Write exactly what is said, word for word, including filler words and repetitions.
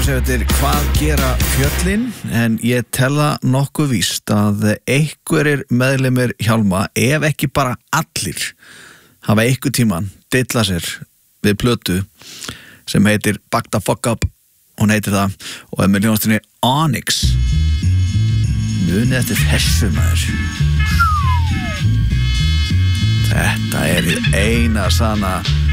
sem heitir Hvað gera fjöllin, en ég tella nokkuð víst að einhverjir meðlimir Hjálma, ef ekki bara allir, hafa einhver tíman dilla sér við plötu sem heitir Back the Fuck Up, hún heitir það, og er með hljómsveitinni Onyx. Munið eftir þessu, maður. Þetta er hið eina sanna